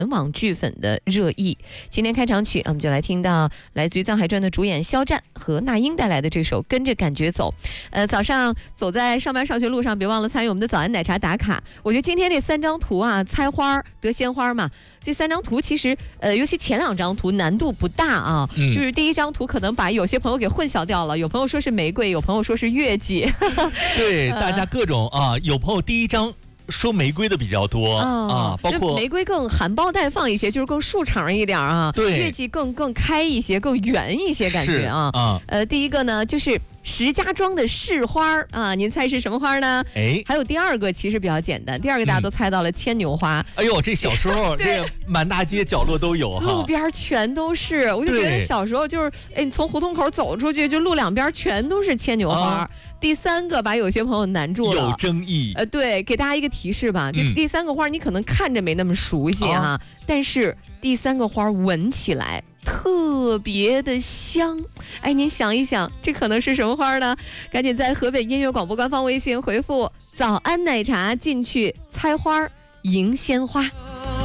网剧粉的热议。今天开场曲，我们就来听到来自于《藏海传》的主演肖战和那英带来的这首《跟着感觉走》。早上走在上班上学路上，别忘了参与我们的早安奶茶打卡。我觉得今天这3张图啊，猜花得鲜花嘛。这3张图其实尤其前2张图难度不大啊，就是第1张图可能把有些朋友给混淆掉了，有朋友说是玫瑰，有朋友说是月季。 对，大家各种啊，有朋友第1张说玫瑰的比较多啊，包括玫瑰更含苞待放一些，就是更竖长一点啊。 对， 月季更开一些，更圆一些感觉啊。第一个呢就是石家庄的市花啊，您猜是什么花呢？还有第2个其实比较简单，第2个大家都猜到了牵牛花。 哎呦，这小时候这满大街角落都有哈， 路边全都是。我就觉得小时候就是你从胡同口走出去，就路两边全都是牵牛花。第3个把有些朋友难住了， 有争议。 对，给大家一个提示吧，这第3个花你可能看着没那么熟悉哈，但是第3个花闻起来特别的香。您想一想，这可能是什么花呢？赶紧在河北音乐广播官方微信回复早安奶茶进去猜花迎鲜花。